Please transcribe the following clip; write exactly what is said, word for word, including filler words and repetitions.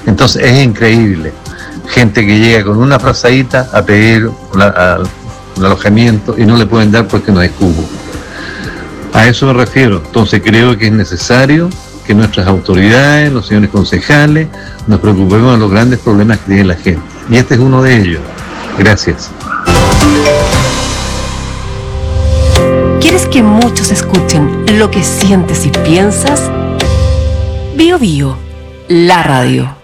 Entonces es increíble. Gente que llega con una frazadita a pedir la, a, un alojamiento y no le pueden dar porque no hay cubo. A eso me refiero. Entonces creo que es necesario que nuestras autoridades, los señores concejales, nos preocupemos de los grandes problemas que tiene la gente. Y este es uno de ellos. Gracias. ¿Quieres que muchos escuchen lo que sientes y piensas? Bio Bio, la radio.